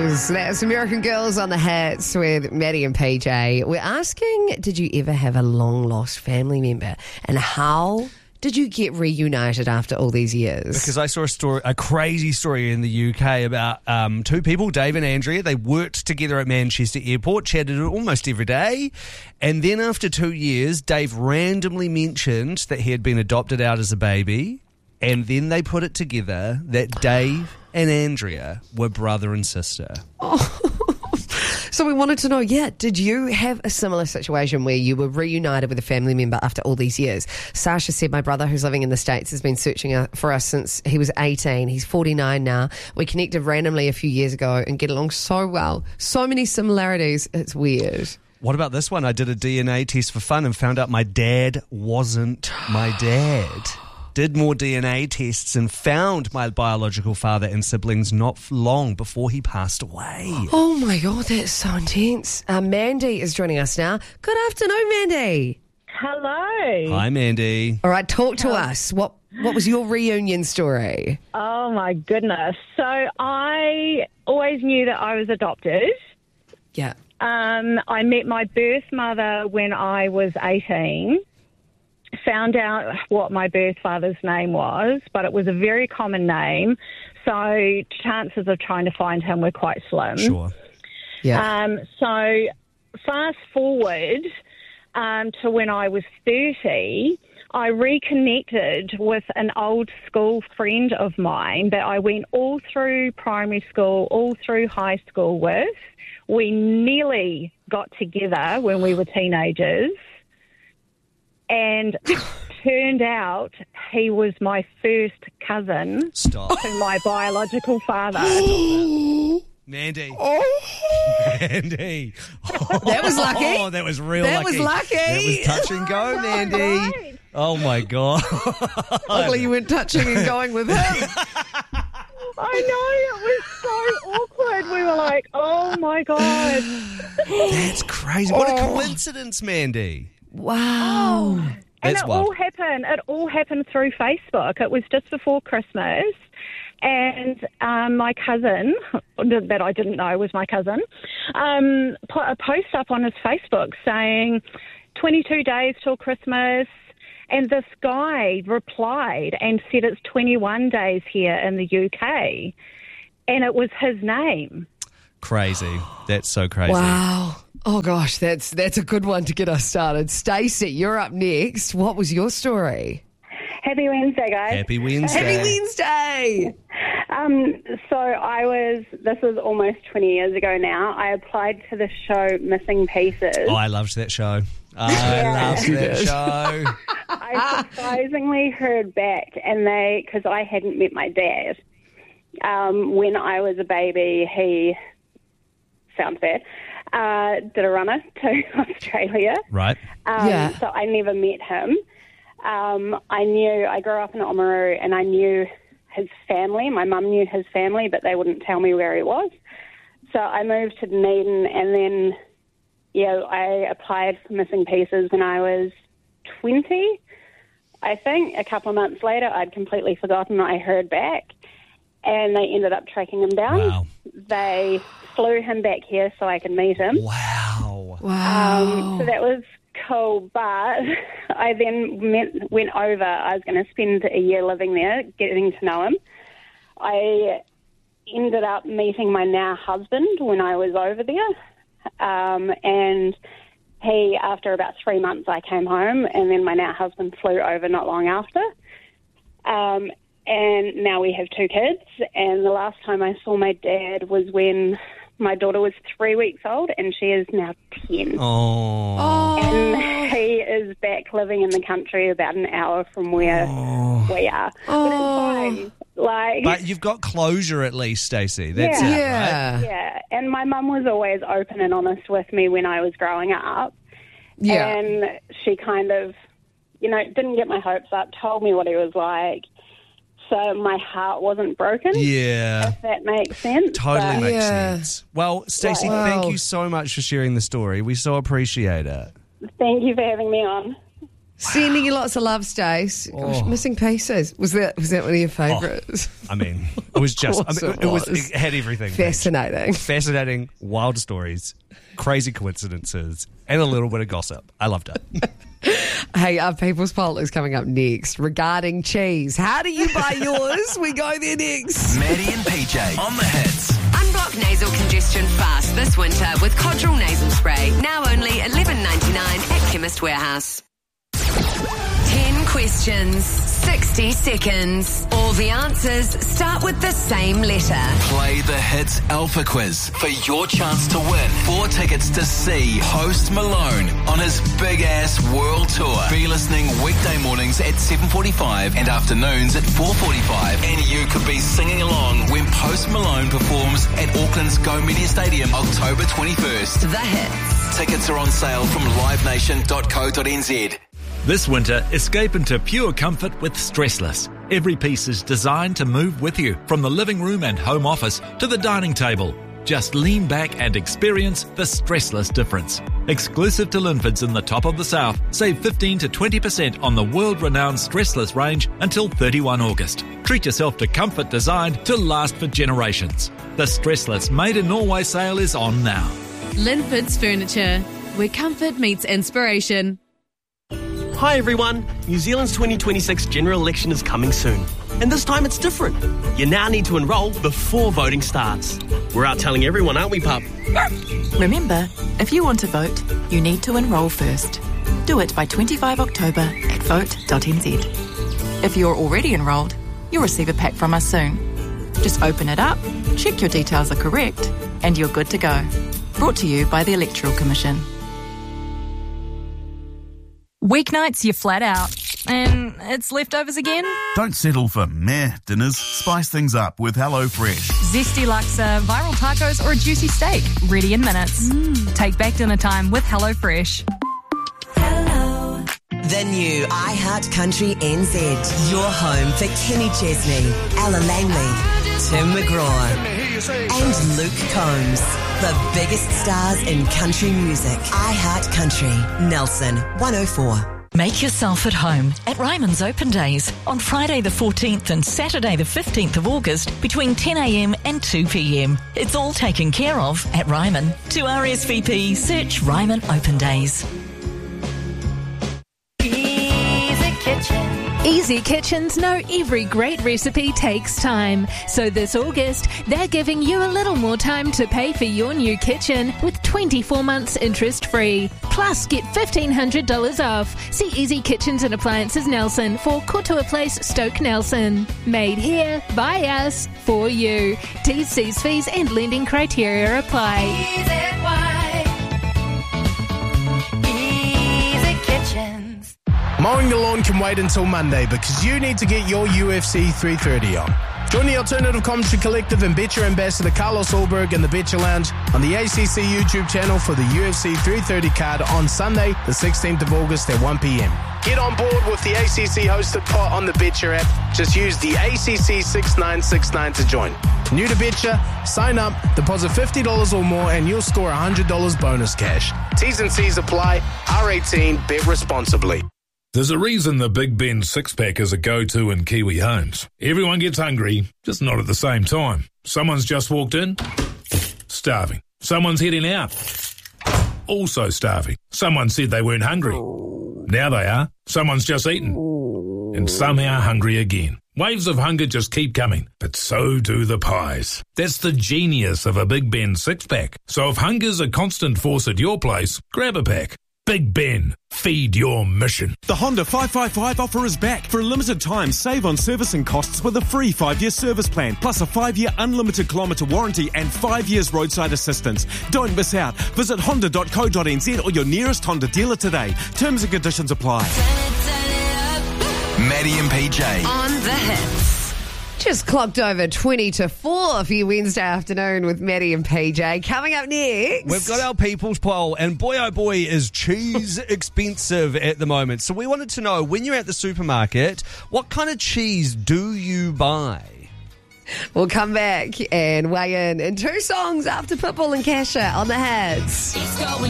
Girls. That's American Girls on the Hits with Maddie and PJ. We're asking, did you ever have a long-lost family member? And how did you get reunited after all these years? Because I saw a crazy story in the UK about two people, Dave and Andrea. They worked together at Manchester Airport, chatted almost every day. And then after 2 years, Dave randomly mentioned that he had been adopted out as a baby. And then they put it together that Dave and Andrea were brother and sister. So we wanted to know, did you have a similar situation where you were reunited with a family member after all these years? Sasha said, my brother who's living in the States has been searching for us since he was 18. He's 49 now. We connected randomly a few years ago and get along so well. So many similarities. It's weird. What about this one? I did a DNA test for fun and found out my dad wasn't my dad. Did more DNA tests and found my biological father and siblings not long before he passed away. Oh my God, that's so intense. Mandy is joining us now. Good afternoon, Mandy. Hello. Hi, Mandy. All right, talk to us. What was your reunion story? Oh my goodness. So I always knew that I was adopted. Yeah. I met my birth mother when I was 18. Found out what my birth father's name was, but it was a very common name, so chances of trying to find him were quite slim. Sure. Yeah. So fast forward to when I was 30, I reconnected with an old school friend of mine that I went all through primary school, all through high school with. We nearly got together when we were teenagers. And turned out he was my first cousin to my biological father. Mandy. That Mandy. was lucky. Oh, that was real That lucky. was lucky. That was touch and go, Mandy. Right. Oh, my God. Luckily you weren't touching and going with him. I know, it was so awkward. We were like, oh, my God. That's crazy. What a coincidence, Mandy. Wow. And That's it wild. all happened through Facebook. It was just before Christmas. And my cousin, that I didn't know was my cousin, put a post up on his Facebook saying 22 days till Christmas. And this guy replied and said it's 21 days here in the UK. And it was his name. Crazy. That's so crazy. Wow. Oh gosh, that's a good one to get us started. Stacey, you're up next. What was your story? Happy Wednesday, guys. Happy Wednesday. Happy Wednesday. This was almost 20 years ago now. I applied to the show Missing Pieces. Oh, I loved that show. I loved that show. I surprisingly heard back, and because I hadn't met my dad. When I was a baby, he, sounds bad, did a runner to Australia. Right. So I never met him. I grew up in Oamaru, and I knew his family. My mum knew his family, but they wouldn't tell me where he was. So I moved to Dunedin, and then, I applied for Missing Pieces when I was 20. I think a couple of months later, I'd completely forgotten. I heard back, and they ended up tracking him down. Wow. They flew him back here so I could meet him. Wow. Wow. So that was cool, but I then went over. I was going to spend a year living there, getting to know him. I ended up meeting my now husband when I was over there, and he, after about 3 months, I came home, and then my now husband flew over not long after. And now we have 2 kids, and the last time I saw my dad was when my daughter was 3 weeks old, and she is now 10. Oh. And he is back living in the country about an hour from where we are. But it's fine. But you've got closure at least, Stacey. That's Yeah. it, right? Yeah. Yeah, and my mum was always open and honest with me when I was growing up. Yeah. And she kind of, didn't get my hopes up, told me what he was like. So my heart wasn't broken, Yeah. if that makes sense. Totally But- makes Yeah. sense. Well, Stacey, Wow. thank you so much for sharing the story. We so appreciate it. Thank you for having me on. Sending you lots of love, Stace. Gosh, Missing Pieces. Was that one of your favourites? I mean, it was just, it had everything. Fascinating. Fascinating, wild stories, crazy coincidences, and a little bit of gossip. I loved it. Hey, our People's Poll is coming up next regarding cheese. How do you buy yours? We go there next. Maddie and PJ on the hits. Unblock nasal congestion fast this winter with Codral Nasal Spray. Now only $11.99 at Chemist Warehouse. 10 questions, 60 seconds. All the answers start with the same letter. Play the Hits Alpha Quiz for your chance to win 4 tickets to see Post Malone on his big-ass world tour. Be listening weekday mornings at 7:45 and afternoons at 4:45. And you could be singing along when Post Malone performs at Auckland's Go Media Stadium October 21st. The Hits. Tickets are on sale from livenation.co.nz. This winter, escape into pure comfort with Stressless. Every piece is designed to move with you, from the living room and home office to the dining table. Just lean back and experience the Stressless difference. Exclusive to Linfords in the top of the south, save 15 to 20% on the world-renowned Stressless range until 31 August. Treat yourself to comfort designed to last for generations. The Stressless Made in Norway sale is on now. Linfords Furniture, where comfort meets inspiration. Hi everyone, New Zealand's 2026 general election is coming soon. And this time it's different. You now need to enrol before voting starts. We're out telling everyone, aren't we, pup? Remember, if you want to vote, you need to enrol first. Do it by 25 October at vote.nz. If you're already enrolled, you'll receive a pack from us soon. Just open it up, check your details are correct, and you're good to go. Brought to you by the Electoral Commission. Weeknights, you're flat out. And it's leftovers again? Don't settle for meh dinners. Spice things up with HelloFresh. Zesty laksa, viral tacos, or a juicy steak. Ready in minutes. Take back dinner time with HelloFresh. The new iHeart Country NZ. Your home for Kenny Chesney, Ella Langley, Tim McGraw, and Luke Combs. The biggest stars in country music. iHeart Country, Nelson 104. Make yourself at home at Ryman's Open Days on Friday the 14th and Saturday the 15th of August between 10 a.m. and 2 p.m. It's all taken care of at Ryman. To RSVP, search Ryman Open Days. Easy Kitchens know every great recipe takes time. So this August, they're giving you a little more time to pay for your new kitchen with 24 months interest-free. Plus, get $1,500 off. See Easy Kitchens and Appliances Nelson for Kotoa Place, Stoke Nelson. Made here, by us, for you. T's, C's, fees and lending criteria apply. Easy Kitchens. Mowing the lawn can wait until Monday because you need to get your UFC 330 on. Join the Alternative Commentary Collective and Betcher Ambassador Carlos Ulberg in the Betcher Lounge on the ACC YouTube channel for the UFC 330 card on Sunday, the 16th of August at 1 p.m. Get on board with the ACC hosted pot on the Betcher app. Just use the ACC 6969 to join. New to Betcher, sign up, deposit $50 or more, and you'll score $100 bonus cash. T's and C's apply. R18, bet responsibly. There's a reason the Big Ben six-pack is a go-to in Kiwi homes. Everyone gets hungry, just not at the same time. Someone's just walked in, starving. Someone's heading out, also starving. Someone said they weren't hungry. Now they are. Someone's just eaten, and somehow hungry again. Waves of hunger just keep coming, but so do the pies. That's the genius of a Big Ben six-pack. So if hunger's a constant force at your place, grab a pack. Big Ben, feed your mission. The Honda 555 offer is back. For a limited time, save on servicing costs with a free 5-year service plan, plus a 5-year unlimited kilometre warranty and 5 years roadside assistance. Don't miss out. Visit honda.co.nz or your nearest Honda dealer today. Terms and conditions apply. Maddie and PJ. On the hits. Just clocked over 20 to 4 for your Wednesday afternoon with Maddie and PJ. Coming up next, we've got our People's Poll, and boy oh boy is cheese expensive at the moment. So we wanted to know, when you're at the supermarket, what kind of cheese do you buy? We'll come back and weigh in 2 songs after Pitbull and Kesha on the Hits.